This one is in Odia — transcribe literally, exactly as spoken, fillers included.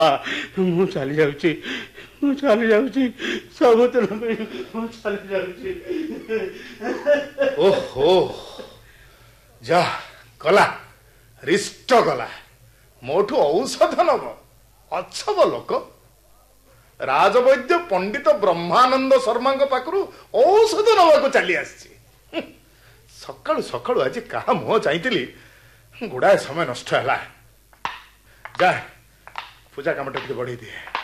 ମୁଁ ଚାଲି ଯାଉଛି ମୁଁ ଚାଲି ଯାଉଛି ସବୁଦିନ ମୁଁ ଚାଲି ଯାଉଛି। ଓହୋ ଯା ଗଲା ରିଷ୍ଟ ଗଲା। ମୋଠୁ ଔଷଧ ନବ ଅଛବ ଲୋକ। ରାଜବୈଦ୍ୟ ପଣ୍ଡିତ ବ୍ରହ୍ମାନନ୍ଦ ଶର୍ମାଙ୍କ ପାଖରୁ ଔଷଧ ନବାକୁ ଚାଲି ଆସିଛି। ସକାଳୁ ସକାଳୁ ଆଜି କାହା ମୁହଁ ଚାହିଁଥିଲି ଗୁଡାଏ ସମୟ ନଷ୍ଟ ହେଲା। ଯା ପୂଜା କାମଟା ଟିକେ ବଢେଇ ଦିଏ।